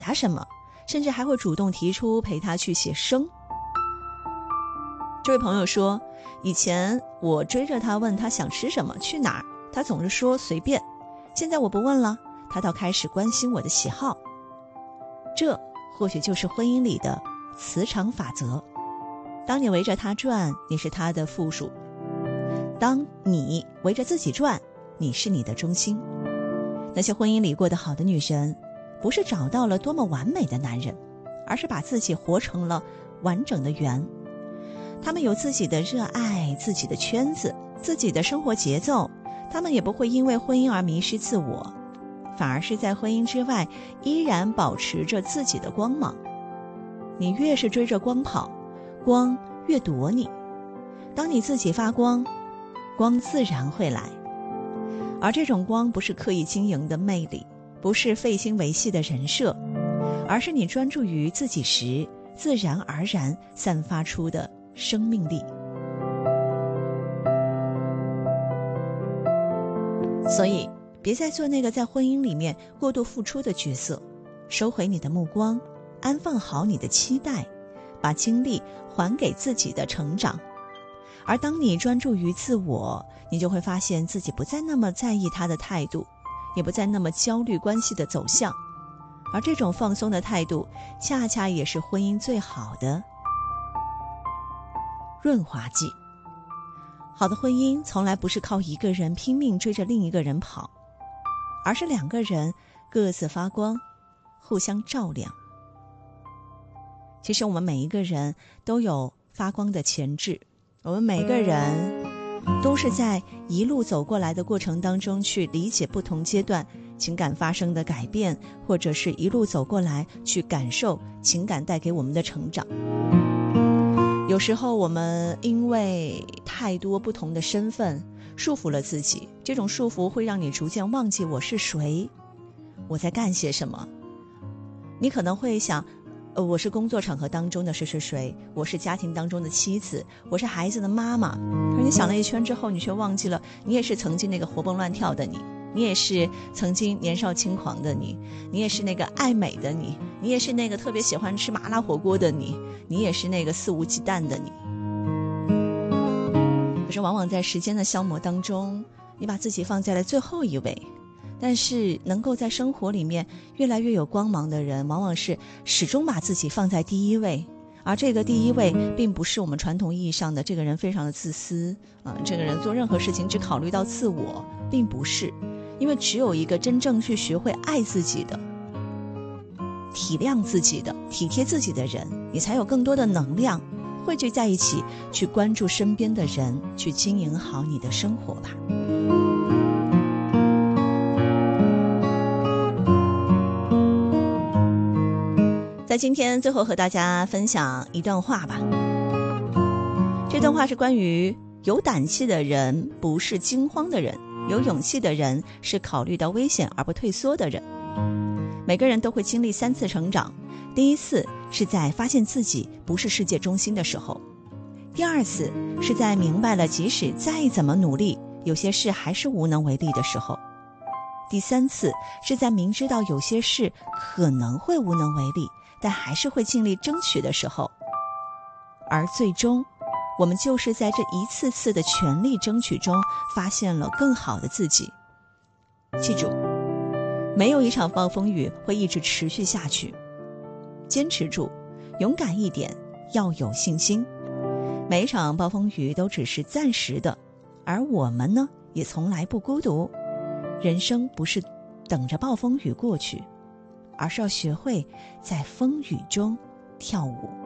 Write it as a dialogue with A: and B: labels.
A: 他什么，甚至还会主动提出陪他去写生。这位朋友说，以前我追着他问他想吃什么去哪儿，他总是说随便，现在我不问了，他倒开始关心我的喜好。这或许就是婚姻里的磁场法则，当你围着他转，你是他的附属；当你围着自己转，你是你的中心。那些婚姻里过得好的女人，不是找到了多么完美的男人，而是把自己活成了完整的圆。她们有自己的热爱，自己的圈子，自己的生活节奏，她们也不会因为婚姻而迷失自我，反而是在婚姻之外依然保持着自己的光芒。你越是追着光跑，光越躲你。当你自己发光，光自然会来。而这种光不是刻意经营的魅力，不是费心维系的人设，而是你专注于自己时自然而然散发出的生命力。所以别再做那个在婚姻里面过度付出的角色，收回你的目光，安放好你的期待，把精力还给自己的成长。而当你专注于自我，你就会发现自己不再那么在意他的态度，也不再那么焦虑关系的走向。而这种放松的态度，恰恰也是婚姻最好的润滑剂。好的婚姻从来不是靠一个人拼命追着另一个人跑，而是两个人各自发光，互相照亮。其实我们每一个人都有发光的潜质，我们每个人都是在一路走过来的过程当中去理解不同阶段情感发生的改变，或者是一路走过来去感受情感带给我们的成长。有时候我们因为太多不同的身份束缚了自己，这种束缚会让你逐渐忘记我是谁，我在干些什么。你可能会想，我是工作场合当中的谁谁谁，我是家庭当中的妻子，我是孩子的妈妈。可是你想了一圈之后，你却忘记了你也是曾经那个活蹦乱跳的你，你也是曾经年少轻狂的你，你也是那个爱美的你，你也是那个特别喜欢吃麻辣火锅的你，你也是那个肆无忌惮的你。可是往往在时间的消磨当中，你把自己放在了最后一位。但是能够在生活里面越来越有光芒的人，往往是始终把自己放在第一位。而这个第一位并不是我们传统意义上的这个人非常的自私这个人做任何事情只考虑到自我，并不是。因为只有一个真正去学会爱自己的、体谅自己的、体贴自己的人，你才有更多的能量汇聚在一起，去关注身边的人，去经营好你的生活吧。在今天最后和大家分享一段话吧。这段话是关于有胆气的人不是惊慌的人，有勇气的人是考虑到危险而不退缩的人。每个人都会经历3次成长，第一次是在发现自己不是世界中心的时候，第二次是在明白了即使再怎么努力，有些事还是无能为力的时候，第3次是在明知道有些事可能会无能为力，但还是会尽力争取的时候。而最终我们就是在这一次次的全力争取中发现了更好的自己。记住，没有一场暴风雨会一直持续下去，坚持住，勇敢一点，要有信心。每一场暴风雨都只是暂时的，而我们呢，也从来不孤独。人生不是等着暴风雨过去，而是要学会在风雨中跳舞。